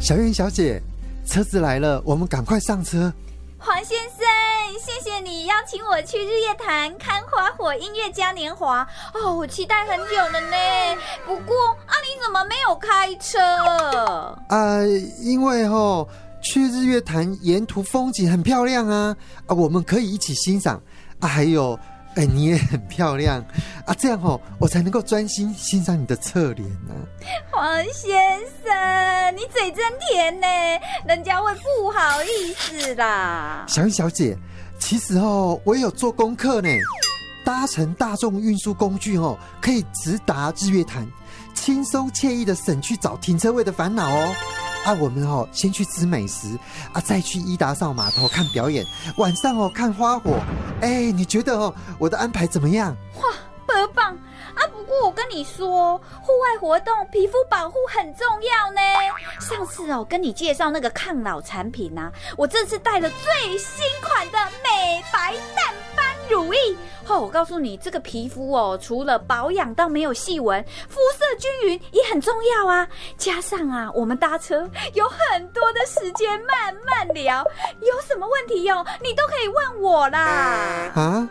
小燕小姐，车子来了，我们赶快上车。 黄先生，谢谢你邀请我去日月潭看花火音乐嘉年华哦，我期待很久了呢。不过你怎么没有开车？ 因为去日月潭沿途风景很漂亮啊，我们可以一起欣赏还有你也很漂亮这样我才能够专心欣赏你的侧脸啊。 黄先生，你嘴真甜呢，人家会不好意思啦。 小燕小姐，其实我也有做功课呢，搭乘大众运输工具可以直达日月潭，轻松惬意的省去找停车位的烦恼哦。我们先去吃美食再去伊达邵码头看表演，晚上看花火。你觉得我的安排怎么样？ 哇，很棒不过我跟你说，户外活动皮肤保护很重要呢。上次跟你介绍那个抗老产品我这次带了最新款的美白淡斑乳液我告诉你，这个皮肤除了保养到没有细纹，肤色均匀也很重要啊。加上我们搭车有很多的时间慢慢聊，有什么问题你都可以问我啦。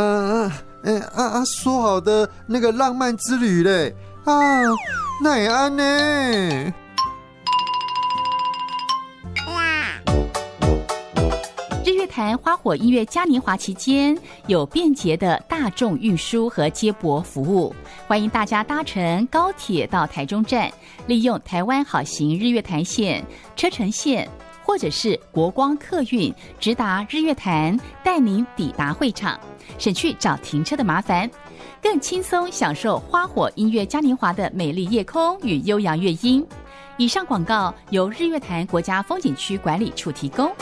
说好的那个浪漫之旅嘞那也安呢。 日月潭花火音乐嘉年华期间，有便捷的大众运输和接驳服务，欢迎大家搭乘高铁到台中站，利用台湾好行日月潭线、车城线或者是国光客运直达日月潭，带您抵达会场，省去找停车的麻烦，更轻松享受花火音乐嘉年华的美丽夜空与悠扬乐音。以上广告由日月潭国家风景区管理处提供。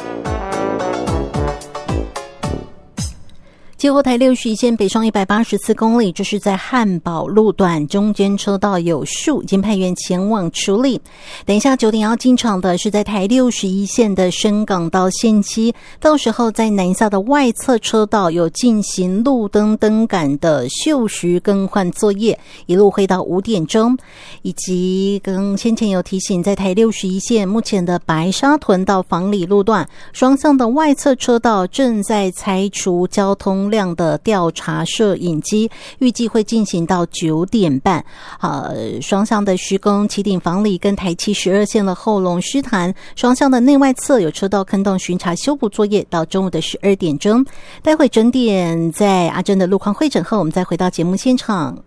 接获台61线北上184公里，这是在汉宝路段，中间车道有树，已经派员前往处理。等一下9点要进场的是在台61线的深港到线基，到时候在南下的外侧车道有进行路灯灯杆的锈蚀更换作业，一路会到5点钟。以及跟先前有提醒，在台61线目前的白沙屯到房里路段双向的外侧车道正在拆除交通量的调查摄影机，预计会进行到9点半。双向的徐公旗顶房里跟台72线的后龙狮潭双向的内外侧有车道坑洞巡查修补作业，到中午的12点钟。待会整点在阿珍的路况会诊后，我们再回到节目现场。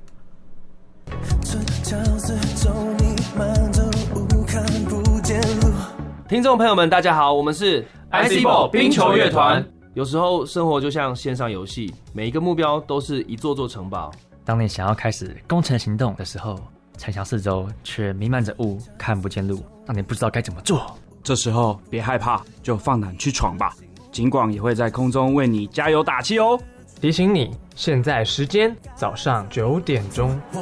听众朋友们大家好，我们是 ICBall 冰球乐团。有时候生活就像线上游戏，每一个目标都是一座座城堡。 当你想要开始攻城行动的时候，城墙四周却弥漫着雾，看不见路，让你不知道该怎么做。 这时候别害怕，就放胆去闯吧，警广也会在空中为你加油打气哦。 提醒你，现在时间早上9点钟。